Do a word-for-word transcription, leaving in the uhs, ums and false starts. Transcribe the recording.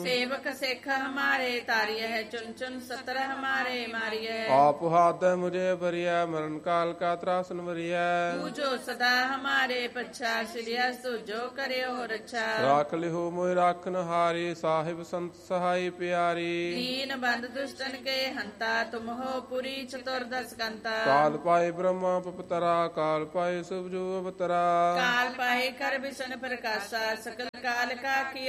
सेवक सिख हमारे तारिय है, चुन चुन सतर हमारे मारिय है। आप हाथ मुझे भरिया, मरण काल का त्रासन भरिया। तू जो सदा हमारे पच्छा, सिरियस तू जो करे हो रक्षा। राख लिहो मोहि राखन हारी, साहिब संत सहाय प्यारी। दीन बंद दुष्टन के हंता, तुम हो पुरी चतुर्दश कंता। काल पाए ब्रह्मा पपतरा, काल पाए सुबजो अवतरा। काल पाए कर विष्णु प्रकाशा, सकल काल का किया